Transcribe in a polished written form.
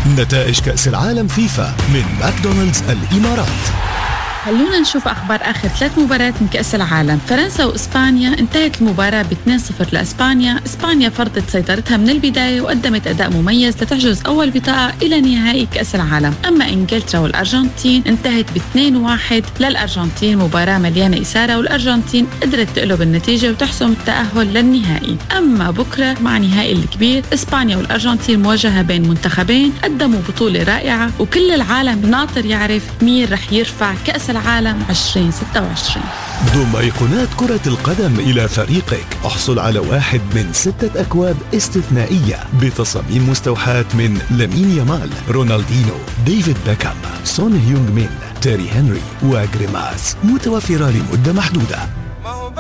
نتائج كأس العالم فيفا من ماكدونالدز الإمارات. خلونا نشوف أخبار آخر 3 مباريات من كأس العالم. فرنسا وإسبانيا انتهت المباراة ب2-0 لإسبانيا. إسبانيا فرضت سيطرتها من البداية وقدمت أداء مميز لتحجز أول بطاقة إلى نهائي كأس العالم. أما إنجلترا والأرجنتين انتهت ب2-1 للأرجنتين، مباراة مليانة إثارة والأرجنتين قدرت تقلب النتيجة وتحسم التأهل للنهائي. أما بكرة مع نهائي الكبير، إسبانيا والأرجنتين مواجهة بين منتخبين قدموا بطولة رائعة، وكل العالم ناطر يعرف مين رح يرفع كأس العالم 2026. ضم أيقونات كرة القدم إلى فريقك. احصل على 1 من 6 أكواب استثنائية بتصاميم مستوحاة من لامين يامال، رونالدينو، ديفيد بيكهام، سون هيونغ مين، تيري هنري وغريماس، متوفرة لمدة محدودة.